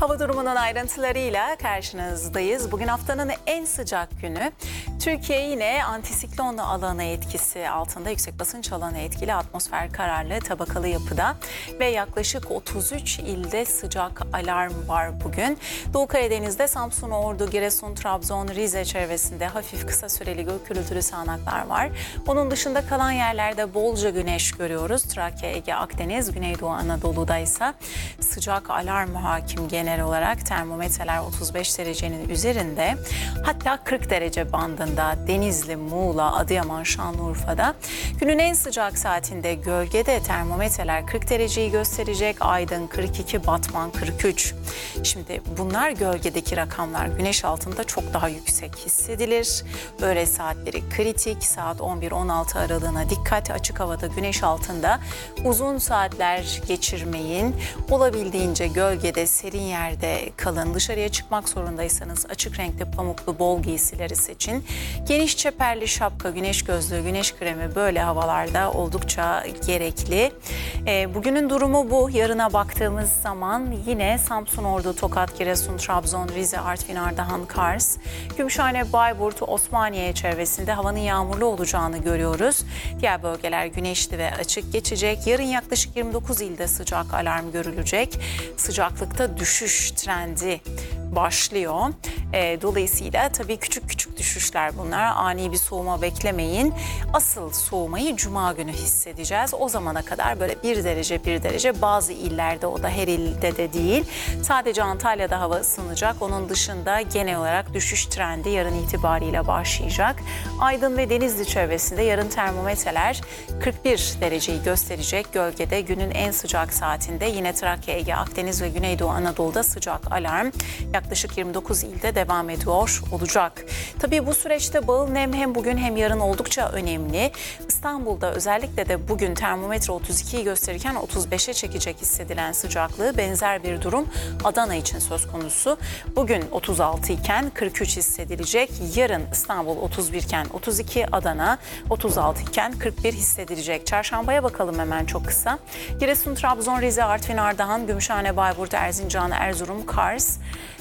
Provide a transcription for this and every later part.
Hava durumunun ayrıntılarıyla karşınızdayız. Bugün haftanın en sıcak günü. Türkiye yine antisiklon alanı etkisi altında, yüksek basınç alanı etkili, atmosfer kararlı, tabakalı yapıda ve yaklaşık 33 ilde sıcak alarm var bugün. Doğu Karadeniz'de Samsun, Ordu, Giresun, Trabzon, Rize çevresinde hafif kısa süreli gök gürültülü sağanaklar var. Onun dışında kalan yerlerde bolca güneş görüyoruz. Trakya, Ege, Akdeniz, Güneydoğu Anadolu'da ise sıcak alarm hakim genel olarak. Termometreler 35 derecenin üzerinde, hatta 40 derece bandında Denizli, Muğla, Adıyaman, Şanlıurfa'da. Günün en sıcak saatinde gölgede termometreler 40 dereceyi gösterecek. Aydın 42, Batman 43. Şimdi bunlar gölgedeki rakamlar, güneş altında çok daha yüksek hissedilir. Öğle saatleri kritik, saat 11-16 aralığına dikkat. Açık havada güneş altında uzun saatler geçirmeyin. Olabildiğince gölgede, serin yerde kalın. Dışarıya çıkmak zorundaysanız açık renkli pamuklu bol giysileri seçin. Geniş çeperli şapka, güneş gözlüğü, güneş kremi böyle havalarda oldukça gerekli. Bugünün durumu bu. Yarına baktığımız zaman yine Samsun, Ordu, Tokat, Giresun, Trabzon, Rize, Artvin, Ardahan, Kars, Gümüşhane, Bayburt, Osmaniye çevresinde havanın yağmurlu olacağını görüyoruz. Diğer bölgeler güneşli ve açık geçecek. Yarın yaklaşık 29 ilde sıcak alarm görülecek. Sıcaklıkta düşüş trendi başlıyor. Dolayısıyla tabii küçük küçük düşüşler bunlar. Ani bir soğuma beklemeyin. Asıl soğumayı Cuma günü hissedeceğiz. O zamana kadar böyle bir derece bazı illerde, o da her ilde de değil. Sadece Antalya'da hava ısınacak. Onun dışında genel olarak düşüş trendi yarın itibariyle başlayacak. Aydın ve Denizli çevresinde yarın termometreler 41 dereceyi gösterecek. Gölgede günün en sıcak saatinde yine Trakya, Ege, Akdeniz ve Güneydoğu Anadolu'da sıcak alarm yaklaşık 29 ilde devam ediyor olacak. Tabii bu süreçte bağıl nem hem bugün hem yarın oldukça önemli. İstanbul'da özellikle de bugün termometre 32'yi gösterirken 35'e çekecek hissedilen sıcaklığı, benzer bir durum Adana için söz konusu. Bugün 36 iken 43 hissedilecek. Yarın İstanbul 31 iken 32, Adana 36 iken 41 hissedilecek. Çarşambaya bakalım hemen çok kısa. Giresun, Trabzon, Rize, Artvin, Ardahan, Gümüşhane, Bayburt, Erzincan, Erzurum, Kars,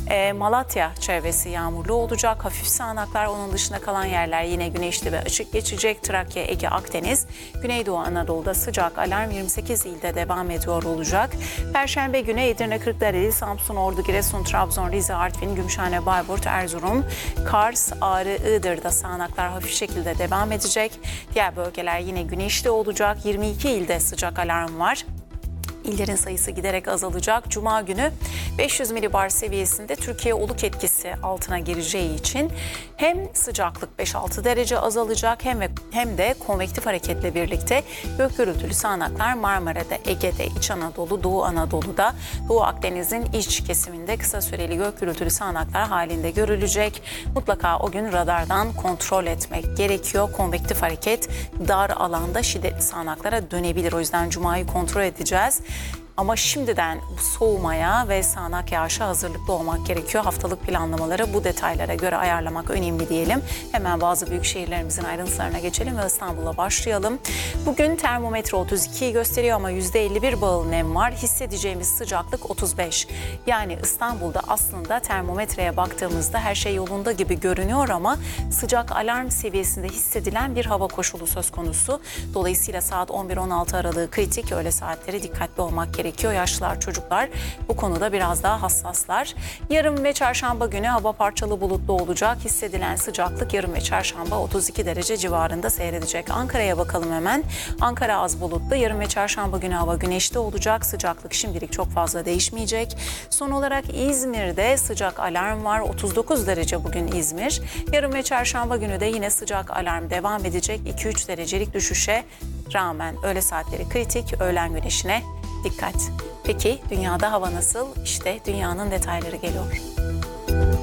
Malatya çevresi yağmurlu olacak. Hafif sağanaklar, onun dışında kalan yerler yine güneşli ve açık geçecek. Trakya, Ege, Akdeniz, Güneydoğu Anadolu'da sıcak alarm 28 ilde devam ediyor olacak. Perşembe günü Edirne, Kırklareli, Samsun, Ordu, Giresun, Trabzon, Rize, Artvin, Gümüşhane, Bayburt, Erzurum, Kars, Ağrı, Iğdır'da sağanaklar hafif şekilde devam edecek. Diğer bölgeler yine güneşli olacak. 22 ilde sıcak alarm var. İllerin sayısı giderek azalacak. Cuma günü 500 milibar seviyesinde Türkiye oluk etkisi altına gireceği için hem sıcaklık 5-6 derece azalacak hem de konvektif hareketle birlikte gök gürültülü sağanaklar Marmara'da, Ege'de, İç Anadolu, Doğu Anadolu'da, Doğu Akdeniz'in iç kesiminde kısa süreli gök gürültülü sağanaklar halinde görülecek. Mutlaka o gün radardan kontrol etmek gerekiyor. Konvektif hareket dar alanda şiddetli sağanaklara dönebilir. O yüzden Cuma'yı kontrol edeceğiz. Ama şimdiden soğumaya ve sağanak yağışa hazırlıklı olmak gerekiyor. Haftalık planlamaları bu detaylara göre ayarlamak önemli diyelim. Hemen bazı büyük şehirlerimizin ayrıntılarına geçelim ve İstanbul'a başlayalım. Bugün termometre 32'yi gösteriyor ama %51 bağıl nem var. Hissedeceğimiz sıcaklık 35. Yani İstanbul'da aslında termometreye baktığımızda her şey yolunda gibi görünüyor ama sıcak alarm seviyesinde hissedilen bir hava koşulu söz konusu. Dolayısıyla saat 11-16 aralığı kritik, öğle saatleri dikkatli olmak gerekiyor. Yaşlılar, çocuklar bu konuda biraz daha hassaslar. Yarın ve çarşamba günü hava parçalı bulutlu olacak. Hissedilen sıcaklık yarın ve çarşamba 32 derece civarında seyredecek. Ankara'ya bakalım hemen. Ankara az bulutlu. Yarın ve çarşamba günü hava güneşli olacak. Sıcaklık şimdilik çok fazla değişmeyecek. Son olarak İzmir'de sıcak alarm var. 39 derece bugün İzmir. Yarın ve çarşamba günü de yine sıcak alarm devam edecek. 2-3 derecelik düşüşe rağmen öğle saatleri kritik, öğlen güneşine dikkat. Peki dünyada hava nasıl? İşte dünyanın detayları geliyor.